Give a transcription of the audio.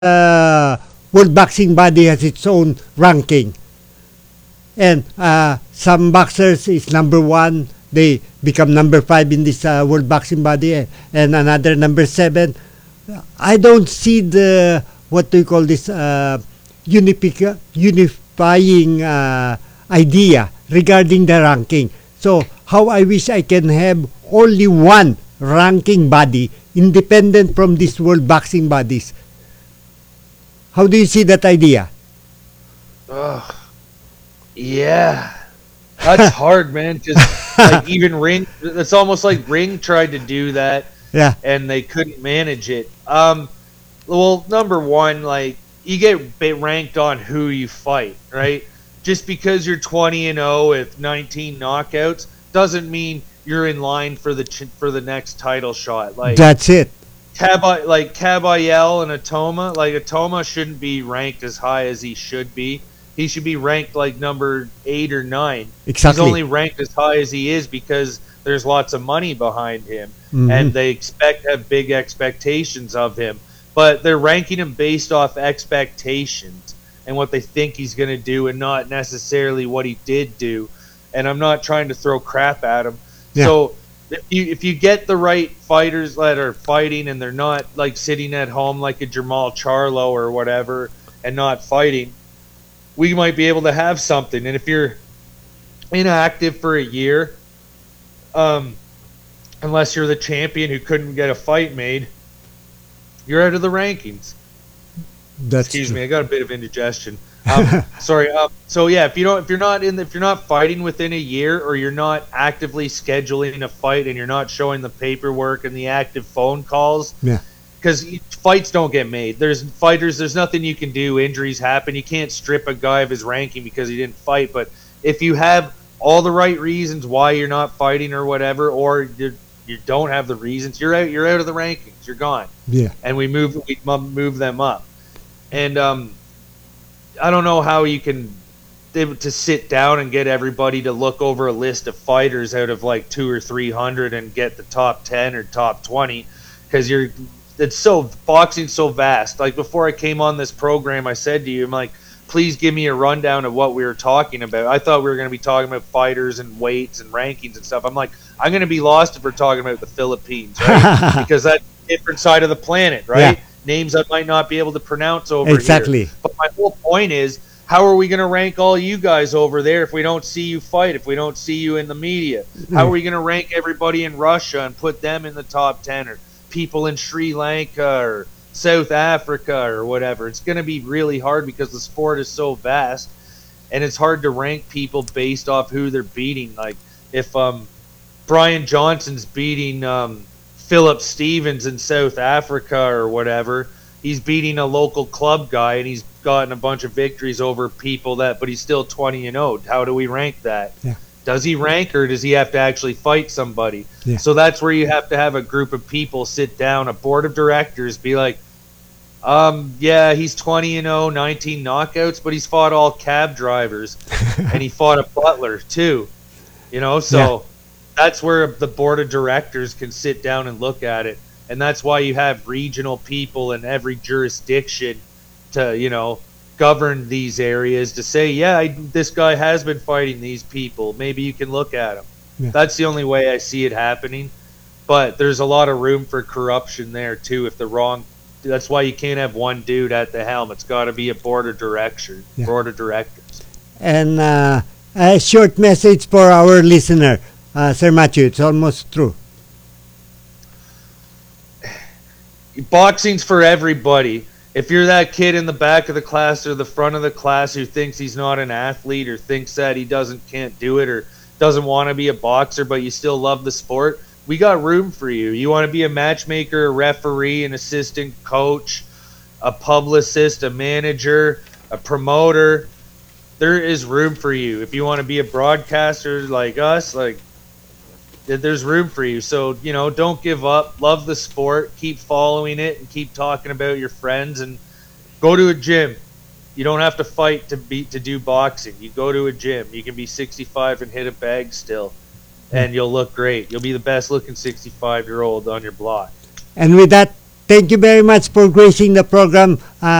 World Boxing Body has its own ranking. And some boxers is number one. They become number five in this World Boxing Body, and another number seven. I don't see the what do you call this unifying idea regarding the ranking. So how I wish I can have only one ranking body independent from these World Boxing Bodies. How do you see that idea? Ugh. Yeah, that's hard, man. Just like even Ring, it's almost like Ring tried to do that, Yeah, and they couldn't manage it. Well, number one, like you get ranked on who you fight, right? Just because you're 20-0 with 19 knockouts doesn't mean you're in line for the next title shot. Like that's it. Kabayel and Atoma, like Atoma shouldn't be ranked as high as he should be. He should be ranked like number 8 or 9. Exactly. He's only ranked as high as he is because there's lots of money behind him, and they have big expectations of him. But they're ranking him based off expectations and what they think he's going to do, and not necessarily what he did do. And I'm not trying to throw crap at him. Yeah. So if you get the right fighters that are fighting and they're not like sitting at home like a Jamal Charlo or whatever and not fighting, we might be able to have something. And if you're inactive for a year, unless you're the champion who couldn't get a fight made, you're out of the rankings. Excuse me, I got a bit of indigestion. Sorry. So yeah, if you're not fighting within a year, or you're not actively scheduling a fight, and you're not showing the paperwork and the active phone calls, Yeah. because fights don't get made. There's nothing you can do. Injuries happen. You can't strip a guy of his ranking because he didn't fight. But if you have all the right reasons why you're not fighting or whatever, or you don't have the reasons, you're out. You're out of the rankings. You're gone. Yeah. And we move them up. And I don't know how you can to sit down and get everybody to look over a list of fighters out of like 200 or 300 and get the top 10 or top 20, because boxing's so vast. Like before I came on this program, I said to you, I'm like, please give me a rundown of what we were talking about. I thought we were going to be talking about fighters and weights and rankings and stuff. I'm like, I'm going to be lost if we're talking about the Philippines, right? Because that's a different side of the planet, right? Yeah. Names I might not be able to pronounce over Exactly. here. But my whole point is, how are we going to rank all you guys over there if we don't see you fight, if we don't see you in the media? How are we going to rank everybody in Russia and put them in the top 10, or people in Sri Lanka or South Africa or whatever? It's going to be really hard because the sport is so vast, and it's hard to rank people based off who they're beating. Like if Brian Johnson's beating Philip Stevens in South Africa or whatever, he's beating a local club guy and he's gotten a bunch of victories over people but he's still 20-0. How do we rank that? Yeah. Does he rank, or does he have to actually fight somebody? Yeah. So that's where you have to have a group of people sit down, a board of directors, be like, yeah, he's 20-0, 19 knockouts, but he's fought all cab drivers and he fought a butler too. So Yeah. That's where the board of directors can sit down and look at it. And that's why you have regional people in every jurisdiction to, govern these areas, to say, yeah, this guy has been fighting these people. Maybe you can look at him. Yeah. That's the only way I see it happening. But there's a lot of room for corruption there too. That's why you can't have one dude at the helm. It's got to be a board of directors. Yeah. Board of directors. And a short message for our listener, Sir Matthew. It's almost through. Boxing's for everybody. If you're that kid in the back of the class or the front of the class who thinks he's not an athlete, or thinks that he can't do it, or doesn't want to be a boxer, but you still love the sport, we got room for you. You want to be a matchmaker, a referee, an assistant coach, a publicist, a manager, a promoter, there is room for you. If you want to be a broadcaster like us, there's room for you. So, don't give up. Love the sport. Keep following it and keep talking about your friends, and go to a gym. You don't have to fight to do boxing. You go to a gym. You can be 65 and hit a bag still, and you'll look great. You'll be the best looking 65-year-old on your block. And with that, thank you very much for gracing the program,